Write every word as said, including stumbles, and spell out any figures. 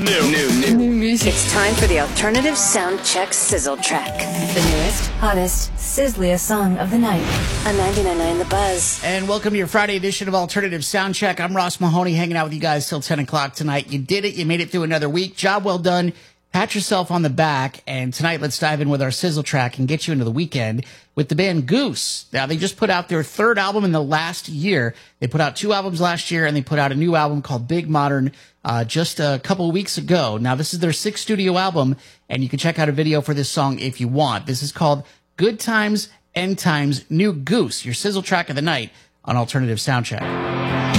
New, new, new, new music. It's time for the Alternative Soundcheck Sizzle Track. The newest, hottest, sizzliest song of the night. On ninety-nine point nine The Buzz. And welcome to your Friday edition of Alternative Soundcheck. I'm Ross Mahoney, hanging out with you guys till ten o'clock tonight. You did it. You made it through another week. Job well done. Pat yourself on the back. And tonight, let's dive in with our Sizzle Track and get you into the weekend with the band Goose. Now, they just put out their third album in the last year. They put out two albums last year, and they put out a new album called Big Modern uh, just a couple of weeks ago. Now, this is their sixth studio album, and you can check out a video for this song if you want. This is called Good Times, End Times, New Goose, your Sizzle Track of the night on Alternative Soundcheck.